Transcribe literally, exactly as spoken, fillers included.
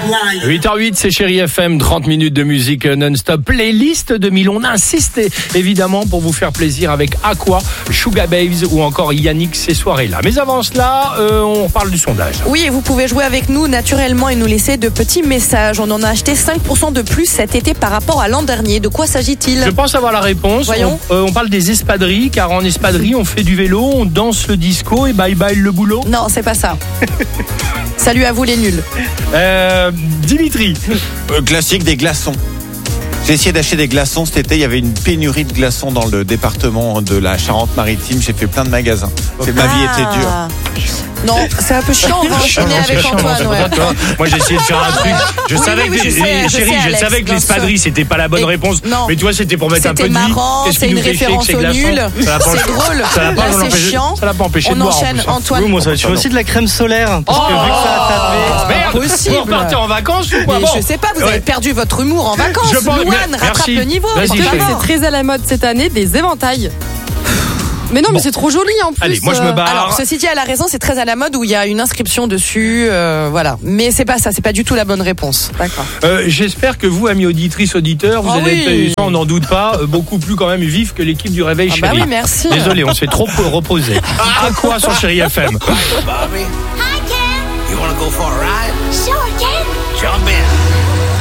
huit heures huit, c'est Chérie F M, trente minutes de musique non-stop. Playlist deux mille, on a insisté évidemment pour vous faire plaisir avec Aqua, Sugar Babes ou encore Yannick ces soirées-là. Mais avant cela, euh, on parle du sondage. Oui, et vous pouvez jouer avec nous naturellement et nous laisser de petits messages. On en a acheté cinq pour cent de plus cet été par rapport à l'an dernier. De quoi s'agit-il ? Je pense avoir la réponse. Voyons. On, euh, on parle des espadrilles, car en espadrille, on fait du vélo, on danse le disco et bye bye le boulot. Non, c'est pas ça. Salut à vous les nuls. Euh, Dimitri. Euh, classique, des glaçons. J'ai essayé d'acheter des glaçons cet été. Il y avait une pénurie de glaçons dans le département de la Charente-Maritime. J'ai fait plein de magasins. C'est, ma vie était dure. Non, c'est un peu chiant. On va enchaîner avec Antoine. Ouais. Moi, j'ai essayé de faire un truc. Je Oui, savais oui, oui, que, je sais, eh, je chérie, sais, je Alex, savais que bien l'espadrille, c'était pas la bonne Et- réponse. non. Mais tu vois, c'était pour mettre un peu C'était de vie. marrant, Qu'est-ce c'est qui une nous fait chier référence avec ces au glaçons nul. Ça l'a pas- C'est drôle. Ça l'a pas Là, c'est empêché- chiant. ça l'a pas empêché On de boire. en enchaîne. plus. Antoine. Oui, moi ça, je fais aussi de la crème solaire. Parce que vu que ça a tapé. Merde, Impossible. vous repartez en vacances ou quoi? Mais Bon. je sais pas, vous Ouais. avez perdu votre humour en vacances. Je pense- Louane, mais- rattrape merci. le niveau. Vas-y, Enfin, chérie. vraiment. C'est très à la mode cette année, des éventails. Mais non, mais Bon. c'est trop joli en plus. Allez, moi je me euh, barre. Alors, ceci dit, elle a raison, c'est très à la mode où il y a une inscription dessus, euh, voilà. Mais c'est pas ça, c'est pas du tout la bonne réponse. D'accord. Euh, j'espère que vous, amis auditrices, auditeurs, vous Ah allez oui. être, ça on n'en doute pas, euh, beaucoup plus quand même vif que l'équipe du Réveil Ah bah Chérie. oui, merci. Désolé, on s'est trop reposé. À quoi sur Chérie F M? Bobby, Hi, Ken. you want to go for a ride? Sure, Ken. Jump in.